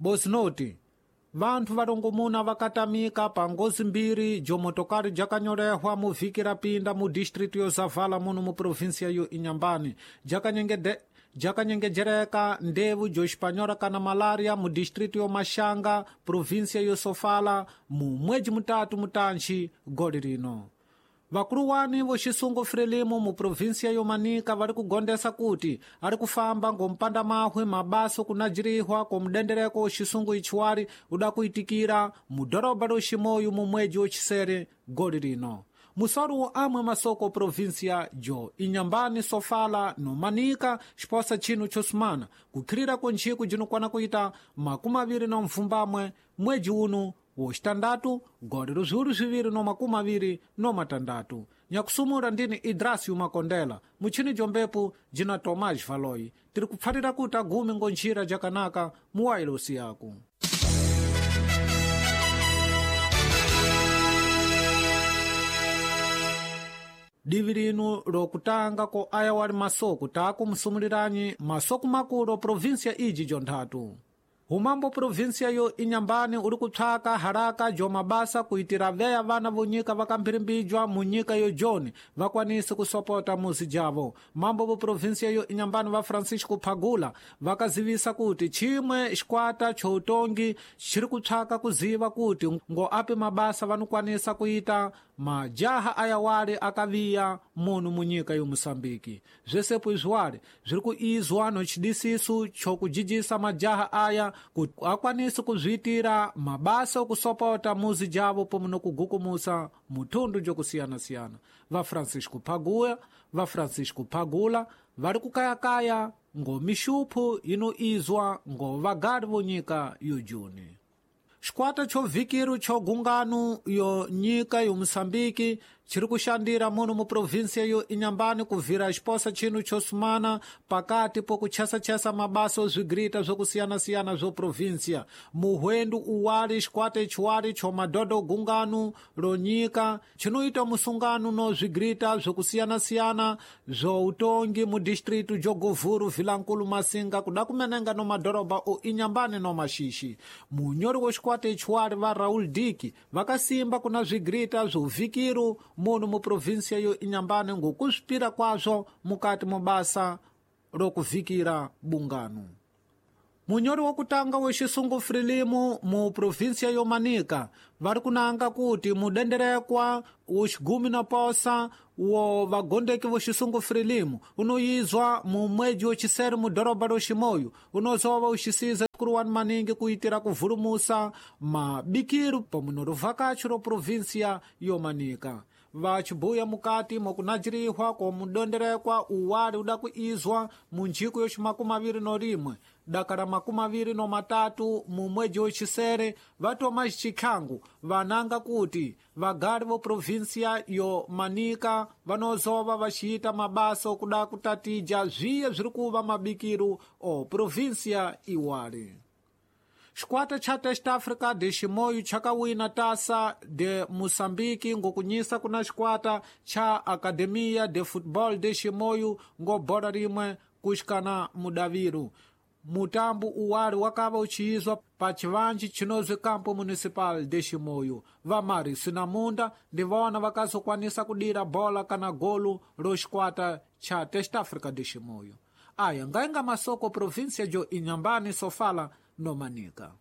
Bosnoti vanthu valongomuna vakatamika pa ngozi mbiri jomotokari jakanyorehwa mu vhiki rapinda mu distritu yozavala muno mu provinsia yo Inhambane jakanyengejereka ndevu joxipanyora kana malaria mu distritu yo Maxanga provinsia yo Sofala mu mwezi mutatu mutanchi goli rino. Vakulu wani voxisungo Frelimo mu provinsia yo Manika vari kugondesa kuti ari kufamba ngompanda mahwe mabaso kunajirihwa komudendereko woxisungo ichiwari udakuitikira mu doroba roximoyo mu mwezi woxisere goli rino. Musoru amwe masoko provinsia jo Inhambane Sofala no Manika xiposa chinu chosumana kukhirira konchiku jinokwana kuita 27 mwezi uno woxitandatu goli ruzuru ziviri no 26. Nyakusumura ndini Idrasio Makondela muchini jombepu jina Tomás Valoi tiri kupfarira kuti agumi ngonjira jakanaka muwailosi yaku. Divi rino rokutanga ko aya wali masoko taku msumuliranyi masoko makulu provinsia iji jonthatu. Umambo provinsia yo Inhambane uri kutsvaka haraka jo mabasa kuitira veya vana vonyika vakamphirimbidjwa munyika yo Joni vakwanise kusopota muzi javo. Mambo vo provinsia yo Inhambane va Francisco Phagula vakazivisa kuti chimwe xikwata choutongi chiri kutsvaka kuziva kuti ngo api mabasa vanokwanisa kuita majaha aya wale akaviya muno munyika yo Musambiki. Zvesepo izwale ziri kuizwa no chidisisu chokujijisa majaha aya kuti akwanise kuzvitira mabasa okusopota muzi javo pomwe nokugukumusa mutundu jokusiyana-siyana. Va Francisco Phagula vari kukayakaya ngo mixuphu inoizwa ngo vagari vonyika yo Juni. Xikwata chovikiru chogungano yo nyika yo Musambiki chiri kuxandira muno mu provinsia yo Inhambane kuvira xiposa chinu chosumana pakati pokuchesa-chesa mabasa ozvigrita zokusiyana-siyana zo provinsia. Muhwendu uwali xikwata ichiwali chomadodo ogungano ronyika chinoita musungano no zvigrita zokusiyana-siyana zoutongi mu distritu jogovuru Vilankulu Masinga kudakumenenga no madoroba o Inhambane no Maxixi. Munyori wexikwata ichiwali va Raul Diki vakasimba kuna zvigrita zovikiru muno mu provinsia yo Inhambane ngokuzvipira kwazvo mukati mubasa rokuvikira bungano. Munyori wokutanga wexisungo Frelimo mu provinsia yo Manika vari kunanga kuti mudenderekwa woxigumi na posa wo vagondeki voxisungo Frelimo unoyizwa mu mwezi woxisere mu doroba roximoyo unozova uxisiza kuruwani maningi kuitira kuvulumusa mabikiru pomwe no ruvakachi ro provinsia yo Manika. Vachibuya mukati mokunajirihwa komudonderekwa uwali udakuizwa mu njiko yo 21 dakara 23 mu mwezi woxisere vatoma xikhangu vananga kuti vagari vo provinsia yo Manika vanozova vaxiyita mabasa okuda kutatija zviye ziri kuva mabikiru o provinsia iwali. Xikwata cha Test Africa de Ximoyo chakawina tasa de Musambiki ngokunyisa kuna xikwata cha Academia de Futebol de Ximoyo ngobora rimwe kuxikana mudaviru. Mutambu uwali wakava uchiyizwa pa chivanji chinozwe Campo Municipal de Ximoyo. Vamari Sinamunda ndivona vakazokwanisa kudira bola kana golu ro xikwata cha Test Africa de Ximoyo. Aya ngainga masoko provinsia jo Inhambane Sofala no Manika.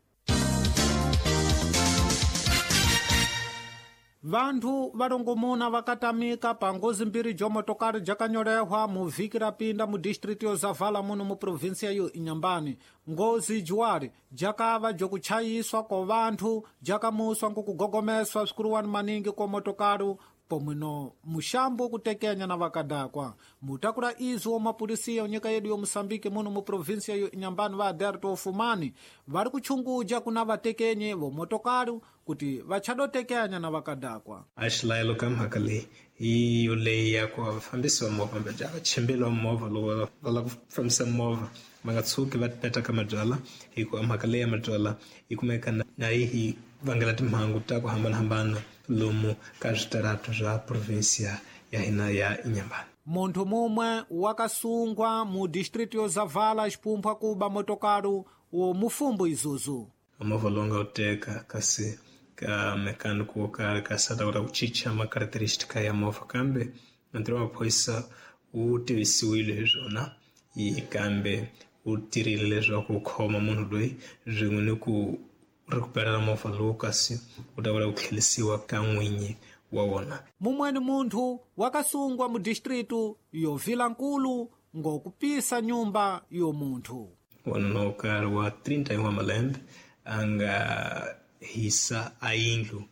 Vanthu valongomuna vakatamika pa ngozi mbiri jomotokari jakanyorehwa mu vhiki rapinda mu distritu yozavala muno mu provinsia yo Inhambane. Ngozi jiwari jakava jokuchayiswa ko vanthu jakamuswa nkukugogomeswa swikuruwani maningi ko motokari pomwe no muxambo kutekenya na vakadakwa. Mutakula izo mapulisiya onyika yedu yo Musambike muno mu provinsia yo Inhambane va Aderto Fumani vari kuchunguja kuna vatekenye vo motokari kuti vachadotekenya na vakadakwa. Axilayelo ka mhaka leyi hi yo leyi ya ku vafambisi va movha va chimbila movha loko va lava ku fambisa movha va nga tshuki va peta ka mabyala hikuva mhaka leyi ya mabyala yi kumeka na hi vangela timhangu ta ku hambanahambana lomu ka switarata swa provinsia ya hina ya Inhambane. munthu mumwe wakasungwa mu distrito yozavala xipumpha kuba motokaro wo mufumbo izuzu amava longa uteka kasi ka mecânico wokale kasada ura kuchicha macaracterística ya mova kambe antiro mapoisa utivisiwile hizvona ikambe utirile leswaku khoma munhu loyi rin'we ni ku recuperala movha lowu kasi u ta vula ku tlhelisiwa ka n'winyi wa wona. mumweni munthu wakasungwa mu distrito yo Vilankulu ngokupisa nyumba yo munthu wanuna ukari wa 31 wa malembe anga hisa a yindlu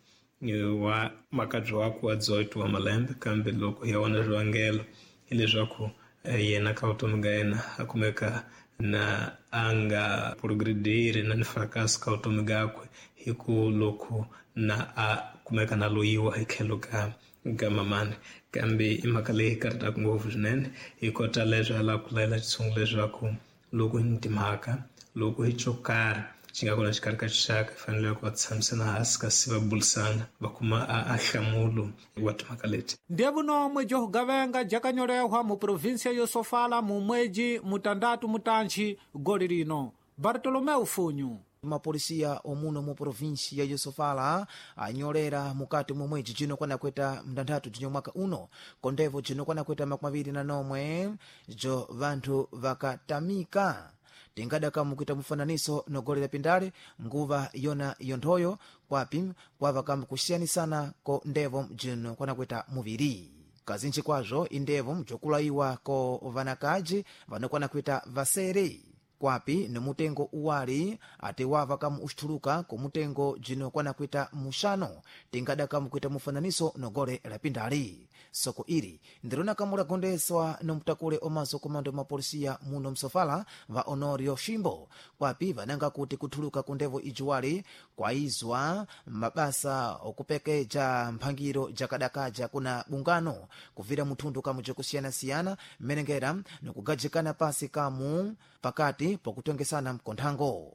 wa makadzi wako wa 18 wa malembe kambe loko ya wona swivangelo hileswaku yena ka vutomi ga yena a kumeka na anga progredire na ni fracasso ka vutomi gakwe hi ku loko na a kumeka na loyiwa hi tlhelo ka mamani kambe i mhaka leyi karitaka ngopfu swinene hi kota leswi a lava ku layela xitshungu leswaku loko hi timhaka loko hi xo karhi xi nga kona xikarhi ka xixaka hi fanele ku va tshamisana hansi kasi va burisana va kuma a nhlamulo wa timhaka leti ndiye vunomwe byo hugavenga byakanyorehwa mu provinsia yo Sofala mu mweji mutandatu mutanchi goli lino. Bartolomeu Funyu mapolisia omuno mu provinsia ya Sofala anyolera mukati mu mweji jino kwanakweta mndandatu jinyo mwaka uno kondevo jino kwanakweta makumaviri na nomwe jo vanthu vakatamika tingadaka mukuita mufananiso nogolera pindale nguva yona yonthoyo kwapi kwavakamba kusiyanisana ko ndevo jino kwanakweta muviri kazinji kwazo indevo mjokulayiwa ko vanakaji vanokwanakweta vasere kwapi ni mutengo uwali ati wavakamu uxithuluka ku mutengo jino kwanakweta muxano tingadaka mukuita mufananiso nogole lapindali soko ili ndirona kamula gondeswa no mtakule omaso komando mapolisia muno msofala va Honorio Shimbo kwapi vananga kuti kuthuluka kundevo ijuwali kwaizwa mabasa okupekeja mphangiro jakadakaja kuna bungano kuvira muthundu kamu jokusiyana-siyana menengera nokugajikana pasi kamu pakati pokutongesana mkonthango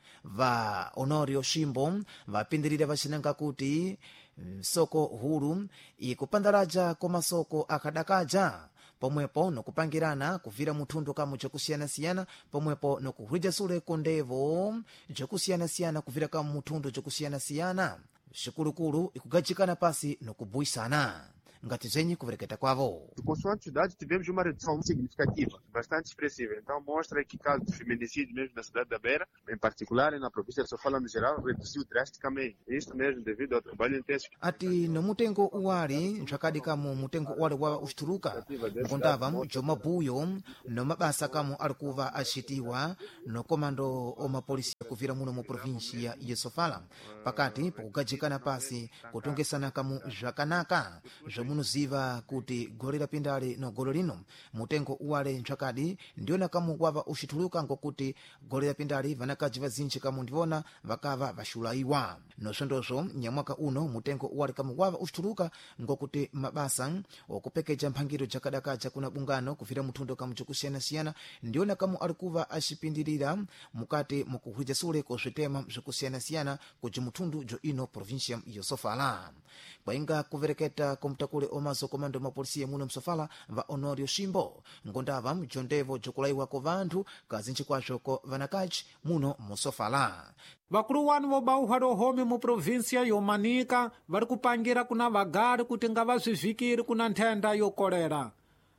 va Honorio Shimbo vapindirira vacinanga kuti soko hulu ikupandalaja komasoko akadakaja pomwepo nokupangirana kuvira muthundu kamu jokusiyana-siyana pomwepo nokuhulija sule kondevo jokusiyana-siyana kuvira kamu muthundu jokusiyana-siyana xikulukulu ikugajikana pasi nokubuyisana ngati zenye kuvereketa kwavo. Consoante cidade tivemos uma redução significativa, bastante expressiva. Então mostra que caso de feminicídio mesmo na cidade da Beira, em particular e na província de Sofala no geral, reduziu drasticamente. Isto mesmo devido ao trabalho intenso. Ati no mutengo uwali nchakadi kamu mutengo uwali wa uxituluka nkondava joma buyo no mabasa kamu alikuva axitiwa no komando omapolisia kuvira muno mu provinsia ya Sofala pakati pokugajikana pasi kutongesana kamu zvakanaka munuziva kuti golera pindale no golo lino mutengo uwale nchakadi ndiona kamu wava uxithuluka ngokuti golera pindale vanakaji vazinji kamu ndivona vakava vaxulayiwa nosondozo nyamwaka uno mutengo uwale kamu wava uxithuluka ngokuti mabasa okupekeja mphangiro jakadakaja kuna bungano kuvira muthundu kamu jokusiyana-siyana ndiona kamu alikuva axipindirira mukati mukuhulija sule kozwitema zokusiyana-siyana kuji muthundu jo ino provincia ya Sofala kwainga kuvereketa komtakule omaso komando mapolisia muno msofala va Honorio Shimbo ngondava mjondevo jokulaiwa ko vanthu kazinji kwazo ko vanakaji muno musofala vakulu wanu vobauha rohome mu provinsia yomanika vari kupangira kuna vagari kuti nga vazvivikiri kuna nthenda yokolera.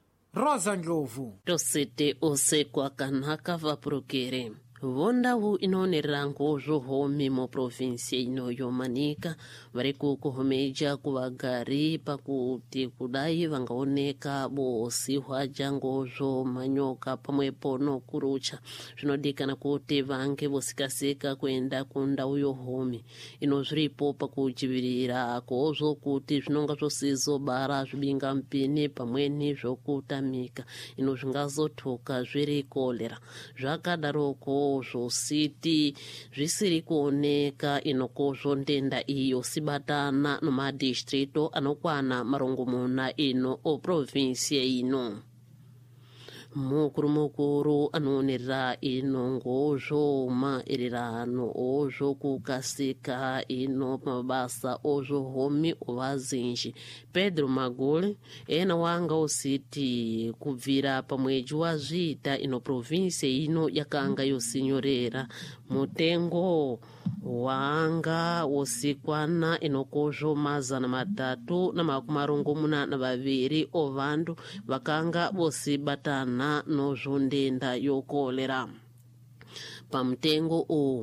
Rosa Ndlovu tosete osekwa kanhaka vapurukere vondawu inoonera ngozo home mu provinsia ino yomanika vari kuhomeja kuvagari pakuti kudai vangaoneka bosihwaja ngozo manyoka pamwepo nokurucha zvinodikana kuti vange vosikasika kuenda kundawu yohome ino zviripo pakujivirira kozo kuti zvinonga zvosizobara zvibinga mpini pamweni zvokutamika ino zvingazothuka zviri kolera zvakadaroko zvositi zvisiri kuoneka inokozvo ndenda iyo sibatana nomadistrito anokwana marongomuna ino oprovinsia ino mukuru anoonera ino ngozvoma ererano ozvo kukasika ino mabasa ozvohomi ovazinji. Pedro Magule ena wanga usiti kubvira pamwedzi wa Zvita ino provinsia ino yakanga yosinyorera mutengo wanga wosikwana inokozvo 332 ovandu vakanga vosibatana nozvondenda yokolera. Pamutengo uwu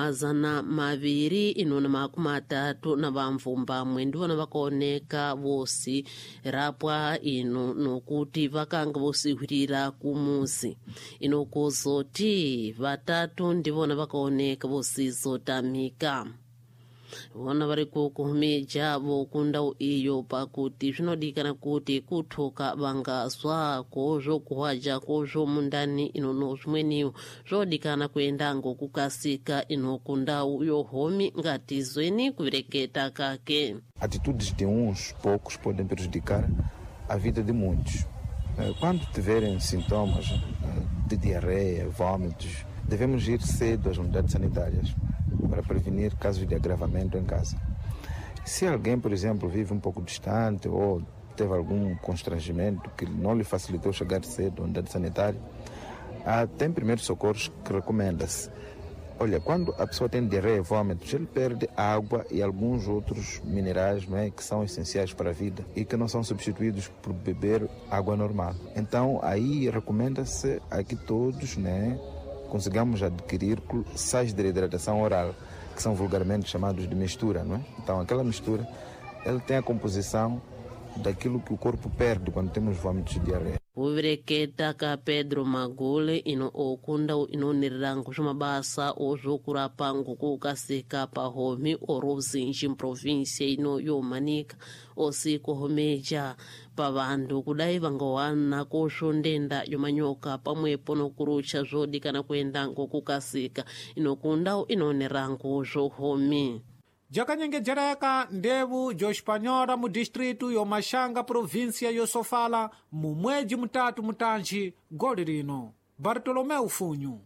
230 ndivona vakaoneka vosi rapwa ino nokuti vakanga vosihwirira kumuzi. Inokozoti 3 ndivona vakaoneka vosizotamika. Vona vari kukumeja vokundau iyo pakuti zvinodikana kuti kutoka vangazwa kozvo kuwaja kozvo mundani inono zvimweniwo zvodikana kuenda ngokukasika inokundau yohomi ngatizweni kureketa kake. Atitudes de uns poucos podem prejudicar a vida de muitos. Quando tiverem sintomas de diarreia, vômitos, devemos ir cedo às unidades sanitárias para prevenir casos de agravamento em casa. Se alguém, por exemplo, vive um pouco distante ou teve algum constrangimento que não lhe facilitou chegar cedo à unidade sanitária, tem primeiros socorros que recomenda-se. Olha, quando a pessoa tem diarreia e vômitos, ele perde água e alguns outros minerais, não é, que são essenciais para a vida e que não são substituídos por beber água normal. Então, aí recomenda-se a que todos, né, consigamos adquirir sais de reidratação oral, que são vulgarmente chamados de mistura, não é? Então, aquela mistura, ela tem a composição daquilo que o corpo perde quando temos vômitos de diarreia. Kuvereketa ka Pedro Magule ino okunda inonirirango zvamabasa ozvokurapa ngokukasika pahomi orozinji mprovinsia ino yomanika osikohomeja pavandu kudai vangawana kozvondenda yomanyoka pamwepo nokurucha zvodikana kuenda ngokukasika inokundau inonirango zvohomi. Jakanyengedzereka ndevu joxipanyora mu distritu yomashanga província yosofala mu mwedzi mutatu mutanji goli lino. Bartolomeu Funyu.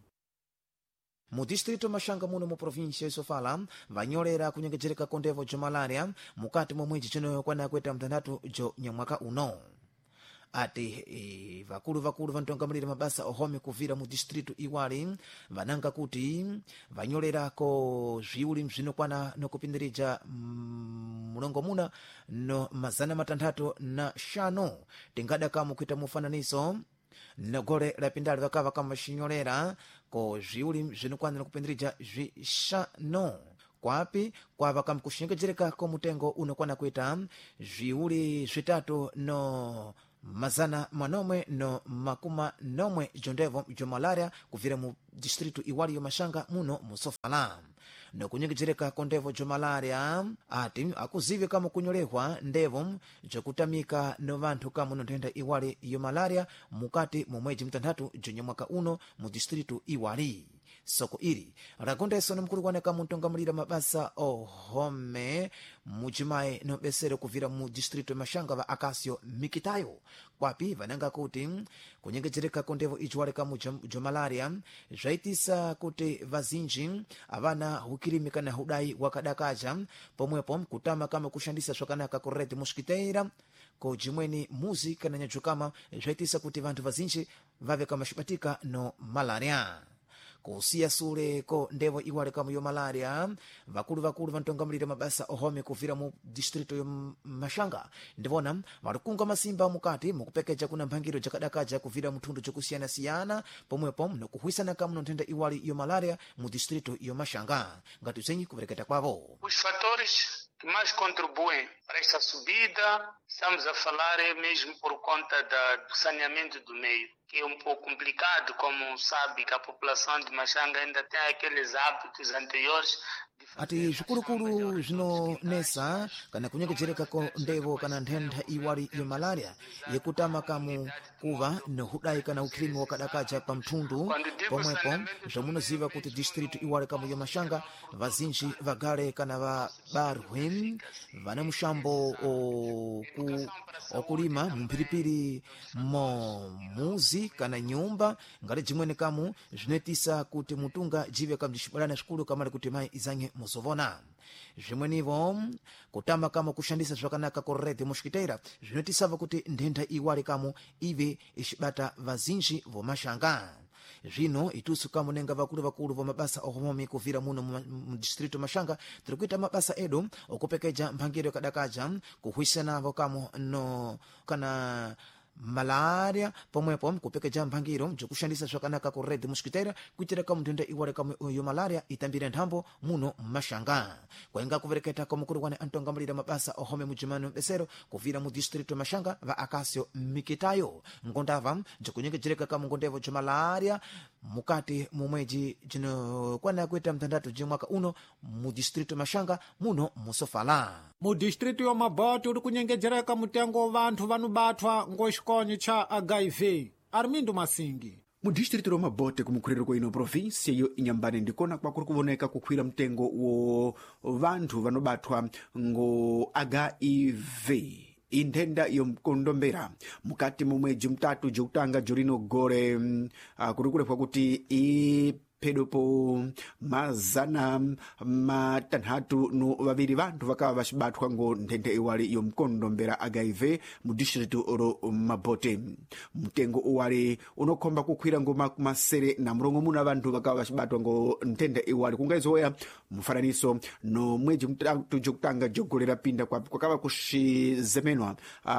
Mu distrito mashanga muno mu província yosofala vanyolera kunyengedzereka kondevo jo malaria mukati mwa mwedzi chino kwana kweta mtandatu jo nyamwaka uno. Ati vakulu vantongamirira mabasa ohome kuvira mu distritu iwali vananga kuti vanyolerako zviuli mzvinokwana nokupindirija mulongo muna no 605 tingadaka mukuita mufananiso nogole lapindali vakava kamashinyolera ko zviuli mzvinokwana nokupindirija zvishano kwapi kwava kamkushengedzereka ko mutengo unokwana kuita zviuli zvitatu no 190 jondevo jo malaria kuvira mu distritu iwali yomashanga muno musofala nokunyengedzereka kondevo jo malaria ati akuzive kama kunyolehwa ndevo jokutamika no vanthu kama nonthenda iwali yo malaria mukati mu mwedzi mtandatu jo nyamwaka uno mu distritu iwali. Soko iri rakondeso nomukulu kwaneka muntongamirira mabasa ohome muchimayi nobesere kuvira mu distritu mashanga va Akasio Mikitayo kwapi vananga kuti kunyengedzereka kondevo ichiwaleka mu jo malaria zvaitisa kuti vazinji avana hukirimika na hudai wakadakaja pomwepo kutama kama kushandisa zvakanaka kureti muskiteira ko jimweni muzi kana nyajukama zvaitisa kuti vantu vazinji vave kama shibatika no malaria. Kusiya sule ko ndevo iwaleka mu malaria vakulu vantongamirira mabasa ohome kuvira mu distrito yo mashanga ndivona varikunga masimba mukati mukupekeja kuna mphangiro jakadakaja kuvira mutundu jokusiyana-siyana pomwepo nokuhwisana kama nonthenda iwali yo malaria mu distrito yo mashanga ngati zenyi kuvereketa kwavo. Os fatores que mais contribuem para esta subida, estamos a falar mesmo por conta do saneamento do meio, que é um pouco complicado, como sabe que a população de Machanga ainda tem aqueles hábitos anteriores de ati zvikulukulu zvinonesa kana kunyengejereka ndevo kana nthenda iwali ya malaria yekutama kamu kuva nehudai kana ukhilimi wakadakaja pa mthundu pomwepo zvamunoziva kuti district iwali kamu ya mashanga vazinji vagale kana va barwin vane mushambo okulima mumphiripiri muzi kana nyumba ngati jimwene kamu zvinetisa kuti mutunga jive kamjixibulana xikulu kamali kuti mai izanye muzovona zvimwenivo kutama kama kushandisa zvakanaka korrede mosquiteira zvinotisava kuti nthenda iwali kamu ive ixibata vazinji vomashanga zvino itusu kamu nenga vakulu vomabasa ohomomi kuvira muno mu distrito mashanga tiri kuita mabasa edu okupekeja mphangiro yakadakaja kuhwisenavo kamu no kana malaria pomwepo kupekeja mphangiro bzokushandisa zvakanaka ku red mosquiteira kuitira kamu nthenda iwali kamu yo malaria itambire nthambo muno mashanga kwainga kuvereketa komukulu wane antongamulira mabasa ohome mujimano besero kuvira mu distrito mashanga va akasio mikitayo ngondava bzokunyengejereka kamu ngondevo ja malaria mukati mumweji jino kwana kuita mtandatu jimwaka uno mu distrito mashanga muno musofala mu distrito ya Mabote uri kunyengejereka mutengo vanthu vanobatwa ngoxikonyo cha HIV Armindo Masingi. Mu distrito ya Mabote kumukhuliro kwa ino provinsia yo inyambane ndikona kwakuri kuvoneka kukhwira mtengo wo vanthu vanobatwa ngo HIV inthenda yomkondombera mukati mumweji mtatu jokutanga jorino gore kuri kulekwa kuti pedopo mazana matanhatu no vaviri vanthu vakava vacibatwa ngo nthenda iwali yomkondombera HIV mu distrito ro Mabote mtengo uwali unokhomba kukhwira ngo masere na mulongo muna vanthu vakava vacibatwa ngo nthenda iwali kungaizoya mufananiso no mweji mtatu jokutanga jogolera pinda kwakava kuxizemenwa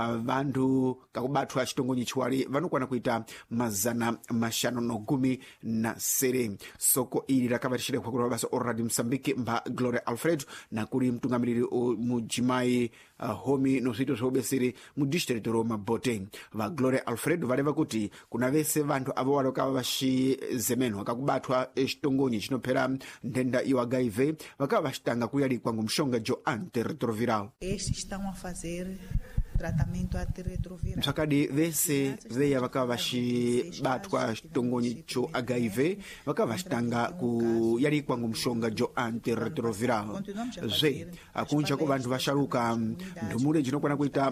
vanthu kakubatwa acitongonyi chiwali vanokwana kuita mazana maxanu no gumi na sere soko ili rakavatishira kwa kuna basa oradi Msambiki mba Gloria Alfredo na kuri mtungamiriri mujimai homi no sito sobesiri mu district ro Mabote va Gloria Alfredo valeva kuti kuna vese vantu avo waloka vaxizemenwa vakakubatwa exitongonyi chinopera nthenda iyo HIV vakava vaxitanga kuyalikwa ngomshonga jo antirretroviral. Estes estão a fazer tratamento antirretroviral. Msakadi vese veya vakava vaxibatwa xitongonyi cho HIV vakava vaxitanga kuyalikwa ngomshonga jo antirretroviral. Zve akunja ko vantu vaxaluka ndumule jinokwana kuita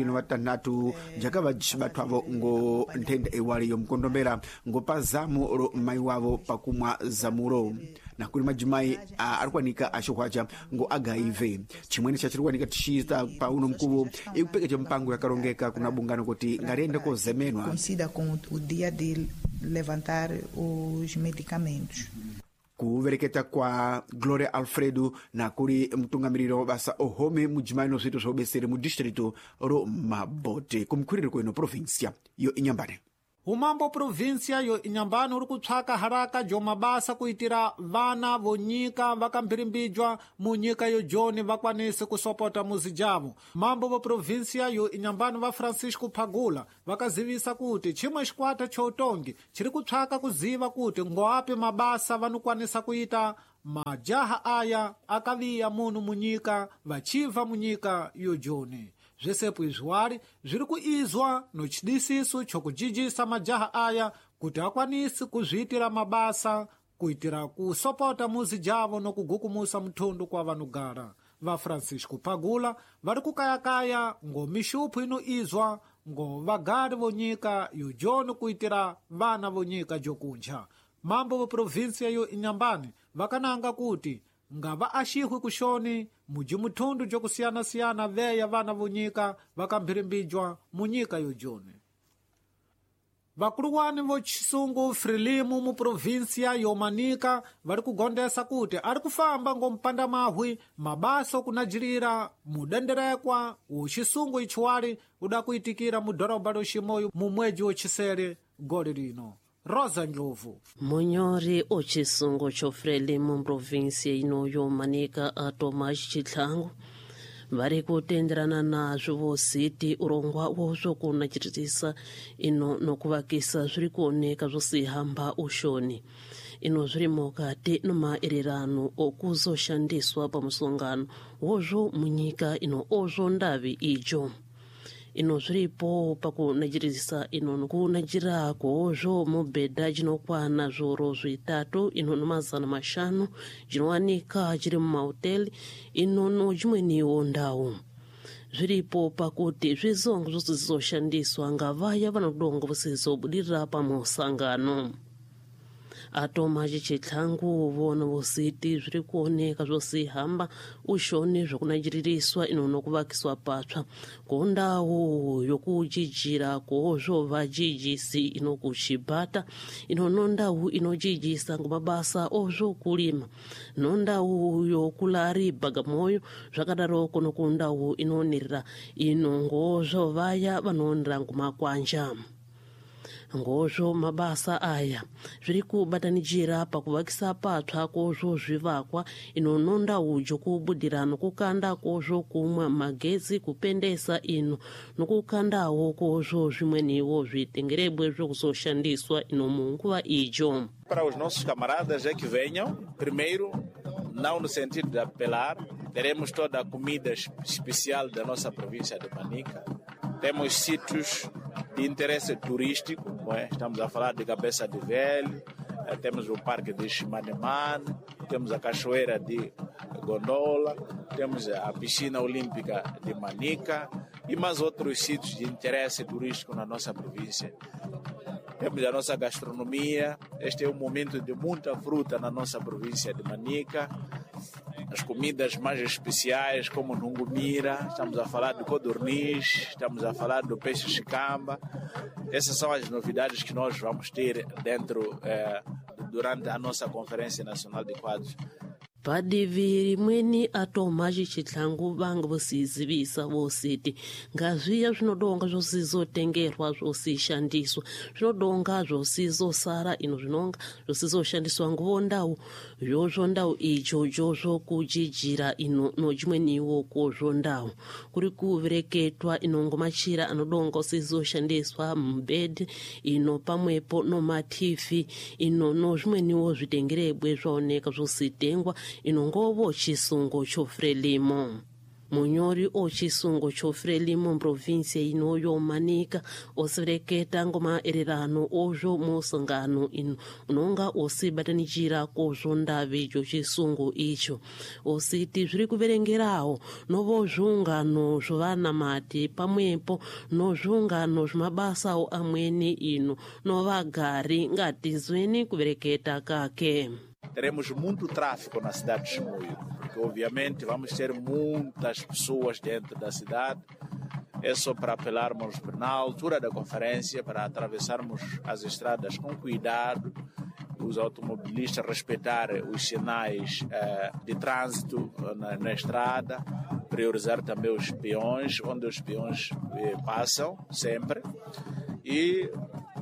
26 jakava xibatwavo ngo nthenda iwali yomkondombera ngo pazamu ro mai wavo pakumwa zamuro na kuli majimai arikwanika axihwaca ngo HIV chimwene chachirikwanika tixita pa uno mkuvo ikupekeja mpango yakarongeka kuna bungano kuti ngarende kozemenwa coincida com o dia de levantar os medicamentos. Kuvereketa kwa Gloria Alfredo na kuri mtungamiriro basa ohome mujimai no sito sobesere mu distrito ro Mabote kumkhuliro kweno provinsia yo inyambane. Umambo provinsia yo inyambane uri kutswaka haraka jo mabasa kuitira vana vonyika vakamphirimbidjwa mu nyika yo joni vakwanise kusopota muzi javo. Mambo vo provinsia yo inyambane va Francisco Phagula vakazivisa kuti chimwe xikwata chotongi chiri kutswaka kuziva kuti ngoapi mabasa vanokwanisa kuita majaha aya akaviya munhu munyika vachiva munyika yo joni. Zvesepo izwari zviri kuizwa no chidisiso chokujijisa majaha aya kuti akwanisi kuzviitira mabasa kuitira kusopota muzi javo no kugukumusa mthundu kwa vanogara. Va Francisco Phagula vari kukayakaya ngo mixuphu inoizwa ngo vagari vonyika yo joni kuitira vana vonyika jokunja. Mambo vo provinsia yo inyambane vakananga kuti ngava axihwi kuxoni muji muthundu jokusiyana-siyana veya vana vonyika vakamphirimbidjwa munyika yo joni. Vakuluwani vo Chisungu Frelimu mu provinsia yo Manika vari kugondesa kuti ari kufamba ngompanda mahwi mabasa kunajirira mudenderekwa wo Chisungu ichiwali udakuitikira mu doroba lo Ximoyo mu mweji wo Chisere goli lino. Rosa Ndlovu munyori ochisungo chofrelimu mprovinsia ino yo Manika a Tomás Chitlangu vari kutenderana nazvo vositi urongwa wozvo kunachitisa ino nokuvakisa zviri kuoneka zvosihamba ushoni ino zvirimo kati nomaererano okuzoshandiswa pamusongano wozvo munyika ino ozvo ndavi ijo ino zviripo pakunajirisa ino nokunajira kwozvo mubhedha jinokwana zvoro zvitatu ino nomazana mashanu jinowanika chiri mumahoteli ino nojimweniwo ndau zviripo pakuti zvizongo zvose zizoshandiswa ngavaya vanodongo vosizobudirira pamusangano atoma chichitlangu vona vositi zviri kuoneka zvosihamba ushoni zvokunajiririswa ino nokuvakiswa patsva kondawo yokujijira kwozvo vajijisi ino kuchibata ino nondawu inojijisa ngomabasa ozvo kulima nondawu yokulari Bagamoyo zvakadaroko nokundawu inoonera ino ngozvo vaya vanoonera ngomakwanja ngozvo mabasa aya zviri kubatanijira pakuvakisa patsva kozvo zvivakwa inononda ujo kubudira nokukanda kozvo kumwa magetsi kupendesa ino nokukandawo kozvo zvimweniwo zvitengerebwe zvokuzoshandiswa ino munguva ijo. Para os nossos camaradas é que venham, primeiro, não no sentido de apelar, teremos toda a comida especial da nossa província de Manica. Temos sítios de interesse turístico, estamos a falar de Cabeça de Velho, temos o Parque de Chimanemane, temos a Cachoeira de Gondola, temos a Piscina Olímpica de Manica e mais outros sítios de interesse turístico na nossa província. Temos a nossa gastronomia, este é um momento de muita fruta na nossa província de Manica. As comidas mais especiais como nungumira, estamos a falar de codorniz, estamos a falar do peixe chicamba. Essas são as novidades que nós vamos ter durante a nossa Conferência Nacional de Quadros. Padiviri mweni atoma chichitlangu vanga vosizivisa vositi ngazviya zvinodonga zvosizotengerwa zvosishandiswa zvinodonga zvosizosara ino zvinonga zvosizoshandiswa nguvondau yozvo ndau ijo jozvo kujijira ino nojimweniwo kozvo ndau kuri kuvereketwa inongomachira anodonga osizoshandiswa mubhedhi ino pamwepo nomatifi ino nozvimweniwo zvitengerebwe zvaoneka zvositengwa inongovo chisungo chofrelimo munyori ochisungo chofrelimo mprovinsia inoyo Manica osireketa ngomaererano ozvo musangano ino unonga osibatanijira kozvo ndavi ijo chisungo icho ositi zviri kuverengerawo novozvungano zvovanamati pamwepo nozvungano zvmabasawo amweni ino novagari ngatizweni kuvereketa kake. Teremos muito tráfego na cidade de Chimoio, porque obviamente vamos ter muitas pessoas dentro da cidade. É só para apelarmos na altura da conferência, para atravessarmos as estradas com cuidado, os automobilistas respeitarem os sinais de trânsito na estrada, priorizar também os peões, onde os peões passam sempre. E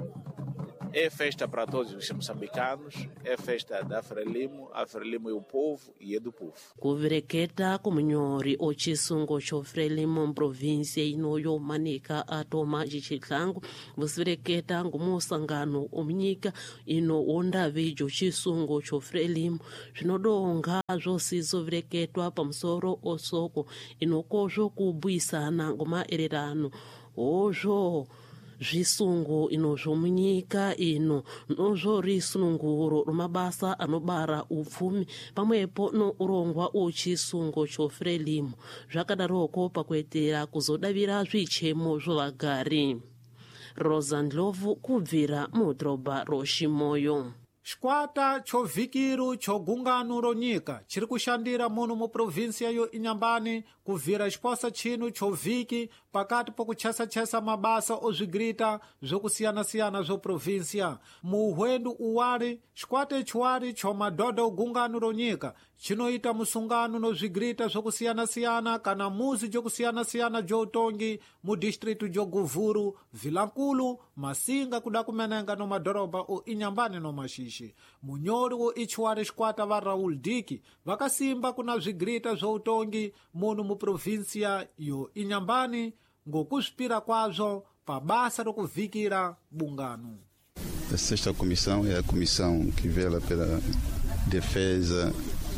é festa para todos os moçambicanos, é festa da Frelimo, a Frelimo é o povo e é do povo. Kuvereketa kumunyori ochisungo chofrelimo província inoyo Manica atoma chichitlangu vusivereketa ngumusangano omunyika ino ondavi ijo chisungo chofrelimo zvinodonga zvosizovereketwa pamusoro osoko inokozvo kubwisana ngomaererano ozvo zvisungo inozvo munyika ino nozvo risununguro romabasa anobara upfumi pamwepo nourongwa ochisungo chofrelimo zvakadaroko pakuitira kuzodavira zvichemo zvovagari. Rosandlovu kubvira mudhorobha rochimoyo. Xikwata chovikiru chogungano ronyika chiri kushandira muno mu provinsia yo Inhambane kuvira xiposa chinu choviki pakati pokuchesa-chesa mabasa ozvigrita zvokusiyana-siyana zvoprovinsia mu uhwendu uwari xikwata echiwari chomadhodha ogungano ronyika chinoita musungano nozvigrita zvokusiyana-siyana kana muzi jokusiyana-siyana joutongi mu distritu joguvuru vilankulu masinga kuda kumenenga nomadhorobha o Inhambane nomaxixe munyori wo ichiwari xikwata va Raul Diki vakasimba kuna zvigrita zvoutongi muno mu provinsia yo Inhambane ngokuzvipira kwazvo pa basa rokuvikira bungano. A 6ª comissão é a comissão que vela pela defesa,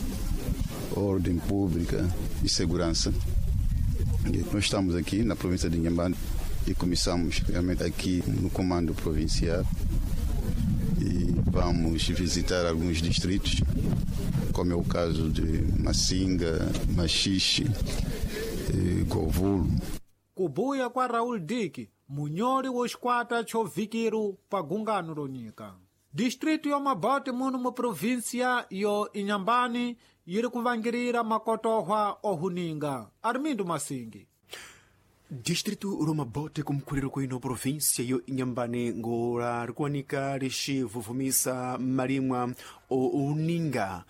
ordem pública e segurança. E nós estamos aqui na província de Inhambane e começamos realmente aqui no comando provincial e vamos visitar alguns distritos, como é o caso de Massinga, Machixe, Govulo. Kubuya kwa Raul Diki, munyori woskwata chovikiru pa gungano ronyika. Distrito yo Mabote muno mu província yo Inhambane yiri kuvangirira makotohwa ohuninga. Armindo Masingi. Distrito Romabote kumkuliro kwino província yo Inhambane ngora rikuanika rixivuvumisa malimwa ohuninga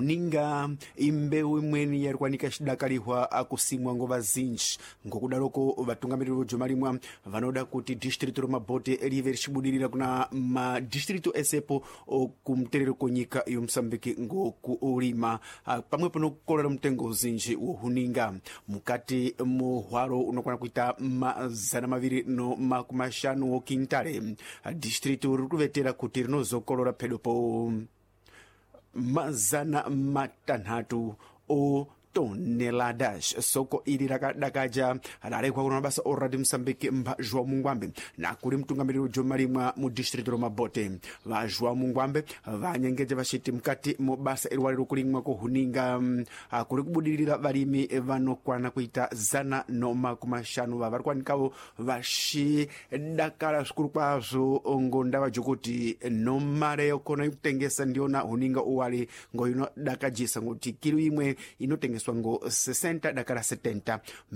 imbewu imweni yarikuanika xidakalihwa akusimwa ngova zinji ngokudaloko vatungamiriro bzomalimwa vanoda kuti distrito Romabote live rixibudilira kuna madistrito esepo kumterero konyika yo Msambiki ngokuulima pamwepo nokukolera mtengo uzinji wohuninga mukati muhwaro unokwana kuita mazana maviri no makumashanu okintale distrito rikuvetera kuti rinozokolora pedopo mazana matanhatu o toneladas soko ili dakaja adalekwa kuna basa oradi Msambiki mba João Mungwambe na kuli mtungamiriro jomalimwa mu district Romabote va João Mungwambe vanyengeje vashiti mkati mu basa irwaliro kulimwa ko huninga kuli kubudilira valimi vanokwana kuita zana no makumashanu varikwanikawo vashi dakala skulu kwazo ngonda vajokuti no mare yokona kutengesa ndiona huninga uwali ngoyino dakajisa ngoti kilo imwe inotengesa swango 60 dakara 70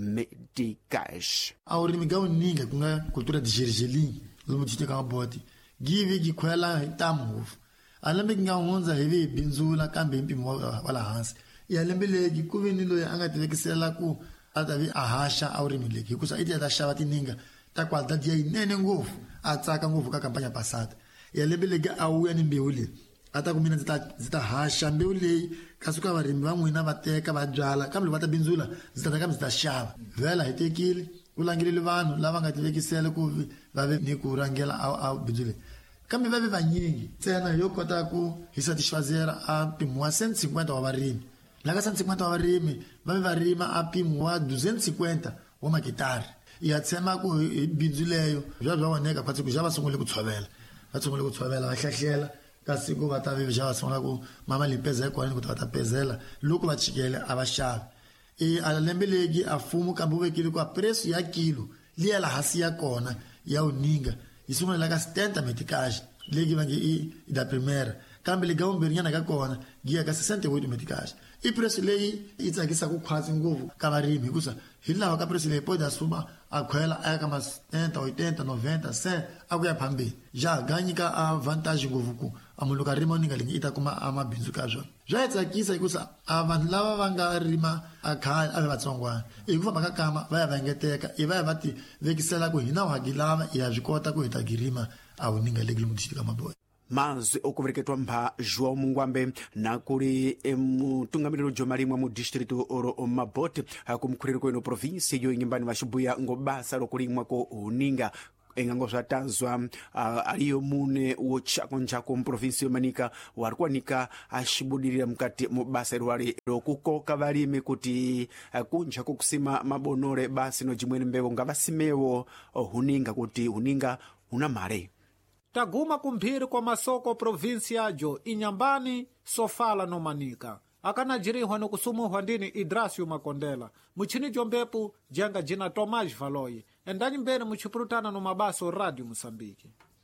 meticais. A urimiga uninga kunga cultura de gergelim, lumo de Mabote. Give que quela tamu. Alembe nga onza hevi binzula kambe mpi wala hans. Ya lembele gi kuvenilo ya anga tivekisela ku atavi ahasha a urimile ki kusa ide da shavati ninga. Ta qualidade ya inene ngofu atsaka ngofu ka kampanya passada. Ya lembele ga auya ni mbeuli. Ata kumina zita hasha mbeuli kasuka varimi vamwina vateka vabyala kambe vata binzula zitata kambe zita xava vela hitekile kulangilile vanhu lava nga tivekisele ku vave ni ku rangela a binzule kambe vave vanyingi tsena yo kota ku hi satisfazer a mpimo wa 150 wa varimi laka 150 wa varimi vave varima a mpimo wa 250 wa makitari ya tsema ku binzuleyo vya oneka kwatsi ku java sungule ku tshovela va hlahlela kasi ku vata vive já são lá mama limpeza com que tá pesela lucro vai chegar a baixar e a lembelegi a fumo cambuve aquilo com a preço e aquilo li ela hasia cona e a uninga isso não é lá 70 meticais legi vangi e da primeira cambe liga berinha na cona guia com 68 meticais e preço lei isso aqui sa ku quase ngovo camarimi kusa hila ka preço lei pode assumir a quela é como 70 80 90 100 agora pambe já ganha a vantagem ngovuku amuluka rima uninga lingi ita kuma amabinzu kazvo zvaitsakisa ikusa avanhu lava vanga rima akhale ave vatsongwana ikufamba kakama vaya vangeteka ivaya vati vekisela ku hina wagi lava ya zvikota ku hita girima auninga legili mudistrito Mabote mazwi okuvereketwa mpha João Mungwambe na kuli mutungamiriro jomalimwa mu distrito oro Mabote kumkhuliro kweno provinsi yo Inhambane vaxibuya ngobasa lokulimwa ko huninga engango zvatanzwa aliyo mune wochako njako mprovinsi yomanika warikuanika axibudilira mukati mubasa irwali lokukoka valimi kuti kunja kokusima mabonore basi no jimwene mbevo ngavasimewo huninga kuti huninga una mare taguma kumphiri kwa masoko província jo Inhambane Sofala no Manica akanajirihwa no kusumuhwa ndini Idrácio Makondela muchini jombepu jenga jina Tomás Valoye endani mbere muchipurutana no mabaso Radio Moçambique.